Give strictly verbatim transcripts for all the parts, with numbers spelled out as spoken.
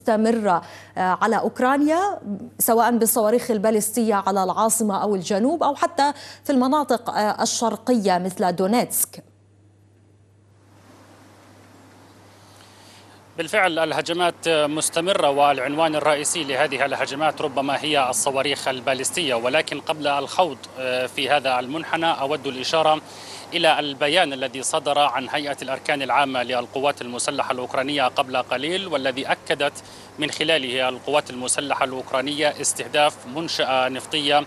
مستمرة على أوكرانيا، سواء بالصواريخ البالستية على العاصمة أو الجنوب أو حتى في المناطق الشرقية مثل دونيتسك. بالفعل الهجمات مستمرة، والعنوان الرئيسي لهذه الهجمات ربما هي الصواريخ البالستية. ولكن قبل الخوض في هذا المنحنى أود الإشارة إلى البيان الذي صدر عن هيئة الأركان العامة للقوات المسلحة الأوكرانية قبل قليل، والذي أكدت من خلاله القوات المسلحة الأوكرانية استهداف منشأة نفطية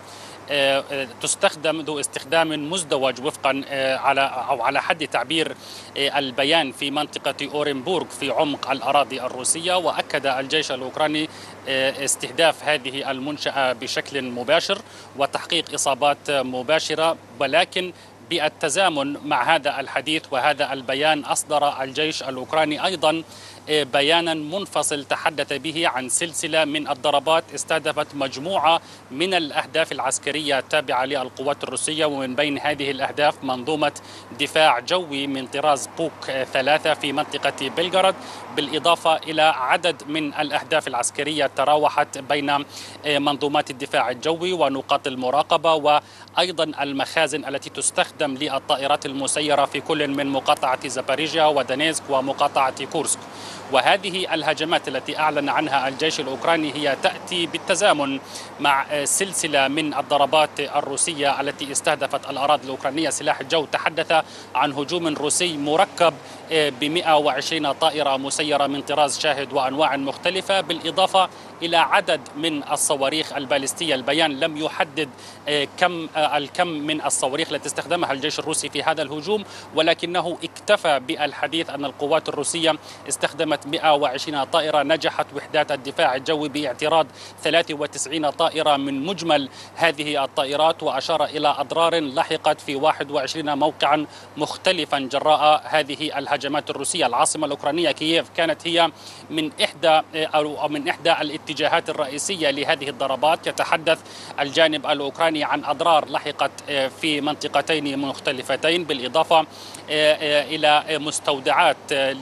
تستخدم ذو استخدام مزدوج وفقا على أو على حد تعبير البيان في منطقة أورنبورغ في عمق الأراضي الروسية. وأكد الجيش الأوكراني استهداف هذه المنشأة بشكل مباشر وتحقيق إصابات مباشرة. ولكن بالتزامن مع هذا الحديث وهذا البيان أصدر الجيش الأوكراني أيضا بيانا منفصل تحدث به عن سلسلة من الضربات استهدفت مجموعة من الأهداف العسكرية التابعة للقوات الروسية، ومن بين هذه الأهداف منظومة دفاع جوي من طراز بوك ثلاثة في منطقة بلغراد، بالإضافة إلى عدد من الأهداف العسكرية تراوحت بين منظومات الدفاع الجوي ونقاط المراقبة وأيضا المخازن التي تستخدم للطائرات المسيرة في كل من مقاطعة زاباريجيا ودانيسك ومقاطعة كورسك. وهذه الهجمات التي أعلن عنها الجيش الأوكراني هي تأتي بالتزامن مع سلسلة من الضربات الروسية التي استهدفت الأراضي الأوكرانية. سلاح الجو تحدث عن هجوم روسي مركب ب مئة وعشرين طائرة مسيرة من طراز شاهد وأنواع مختلفة، بالإضافة إلى عدد من الصواريخ البالستية. البيان لم يحدد كم الكم من الصواريخ التي استخدمها الجيش الروسي في هذا الهجوم، ولكنه اكتفى بالحديث أن القوات الروسية استخدمت مئة وعشرين طائرة. نجحت وحدات الدفاع الجوي باعتراض ثلاثة وتسعين طائرة من مجمل هذه الطائرات، وأشار إلى أضرار لحقت في واحد وعشرين موقعا مختلفا جراء هذه الهجمات الروسية. العاصمة الأوكرانية كييف كانت هي من إحدى أو من إحدى الاتجاهات الرئيسية لهذه الضربات. يتحدث الجانب الأوكراني عن أضرار لحقت في منطقتين مختلفتين، بالإضافة إلى مستودعات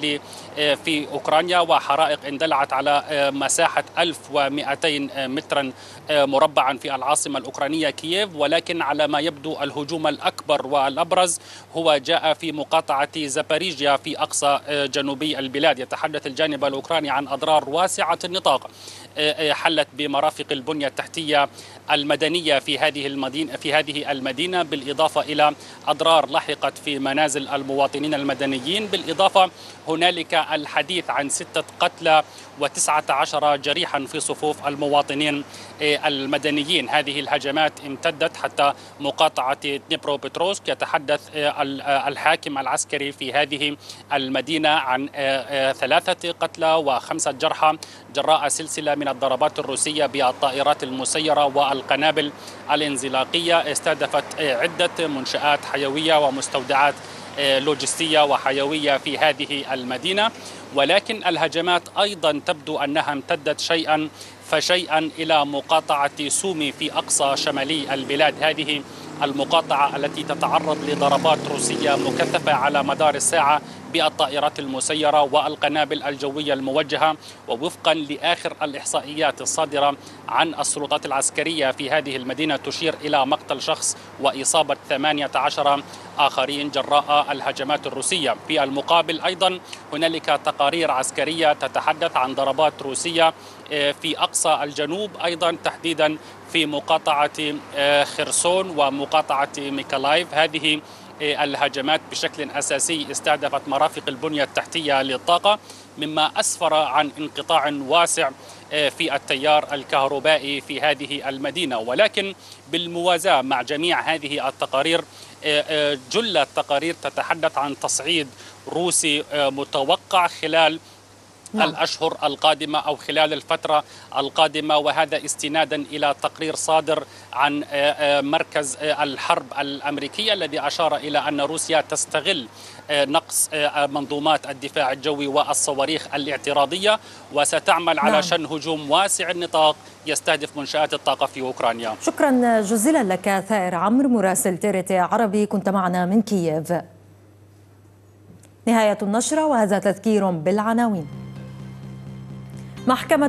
في أوكرانيا وحرائق اندلعت على مساحة ألف ومئتين مترا مربعا في العاصمة الأوكرانية كييف. ولكن على ما يبدو الهجوم الأكبر والأبرز هو جاء في مقاطعة زاباريجيا في أقصى جنوبي البلاد. يتحدث الجانب الأوكراني عن أضرار واسعة النطاق حلت بمرافق البنية التحتية المدنية في هذه المدينة في هذه المدينة بالإضافة إلى أضرار لحقت في منازل المواطنين المدنيين. بالإضافة هنالك الحديث عن ستة قتلى وتسعة عشر جريحا في صفوف المواطنين المدنيين. هذه الهجمات امتدت حتى مقاطعة دنيبرو بتروسك. يتحدث الحاكم العسكري في هذه المدينة عن ثلاثة قتلى وخمسة جرحى جراء سلسلة من الضربات الروسية بالطائرات المسيرة والقنابل الانزلاقية استهدفت عدة منشآت حيوية ومستودعات لوجستية وحيوية في هذه المدينة. ولكن الهجمات أيضا تبدو أنها امتدت شيئا فشيئا إلى مقاطعة سومي في أقصى شمالي البلاد. هذه المقاطعة التي تتعرض لضربات روسية مكثفة على مدار الساعة بالطائرات المسيرة والقنابل الجوية الموجهة. ووفقا لآخر الإحصائيات الصادرة عن السلطات العسكرية في هذه المدينة تشير إلى مقتل شخص وإصابة ثمانية عشر آخرين جراء الهجمات الروسية. في المقابل أيضا هنالك تقارير عسكرية تتحدث عن ضربات روسية في أقصى الجنوب، أيضا تحديدا في مقاطعة خرسون ومقاطعة ميكالايف. هذه الهجمات بشكل أساسي استهدفت مرافق البنية التحتية للطاقة، مما أسفر عن انقطاع واسع في التيار الكهربائي في هذه المدينة. ولكن بالموازاة مع جميع هذه التقارير، جل التقارير تتحدث عن تصعيد روسي متوقع خلال نعم. الأشهر القادمة أو خلال الفترة القادمة، وهذا استنادا إلى تقرير صادر عن مركز الحرب الأمريكية الذي أشار إلى أن روسيا تستغل نقص منظومات الدفاع الجوي والصواريخ الاعتراضية وستعمل على نعم. شن هجوم واسع النطاق يستهدف منشآت الطاقة في أوكرانيا. شكرا جزيلا لك ثائر عمرو مراسل تيرتي عربي، كنت معنا من كييف. نهاية النشرة وهذا تذكير بالعناوين. محكمة